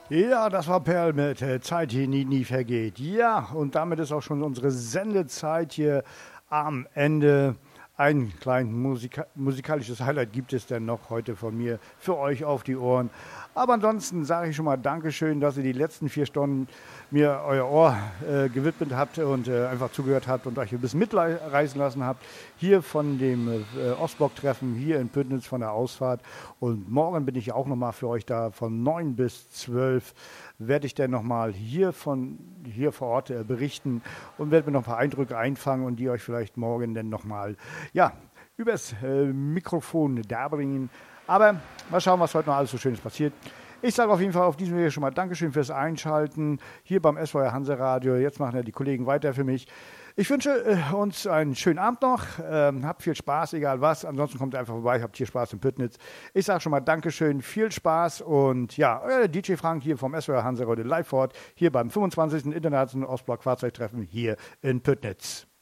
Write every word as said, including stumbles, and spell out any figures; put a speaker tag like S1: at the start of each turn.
S1: Ja, das war Perl mit äh, Zeit, die nie, nie vergeht. Ja, und damit ist auch schon unsere Sendezeit hier am Ende. Ein kleines Musika- musikalisches Highlight gibt es denn noch heute von mir für euch auf die Ohren. Aber ansonsten sage ich schon mal Dankeschön, dass ihr die letzten vier Stunden mir euer Ohr äh, gewidmet habt und äh, einfach zugehört habt und euch ein bisschen mitreißen lassen habt. Hier von dem äh, Ostblock-Treffen hier in Püttnitz von der Ausfahrt. Und morgen bin ich auch nochmal für euch da von neun bis zwölf. Werde ich dann nochmal hier, von, hier vor Ort äh, berichten und werde mir noch ein paar Eindrücke einfangen und die euch vielleicht morgen dann nochmal ja, übers äh, Mikrofon darbringen. Aber mal schauen, was heute noch alles so Schönes passiert. Ich sage auf jeden Fall auf diesem Weg schon mal Dankeschön fürs Einschalten hier beim S V R Hanseradio. Jetzt machen ja die Kollegen weiter für mich. Ich wünsche äh, uns einen schönen Abend noch. Ähm, habt viel Spaß, egal was. Ansonsten kommt einfach vorbei, habt hier Spaß in Püttnitz. Ich sage schon mal Dankeschön, viel Spaß und ja, euer D J Frank hier vom S V R Hanseradio live vor Ort, hier beim fünfundzwanzigsten Internationalen Ostblock Fahrzeugtreffen hier in Püttnitz.